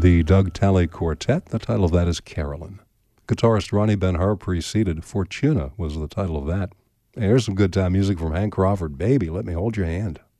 the Doug Talley Quartet. The title of that is Carolyn. Guitarist Ronnie Ben-Hur preceded. Fortuna was the title of that. Here's some good time music from Hank Crawford. Baby, let me hold your hand.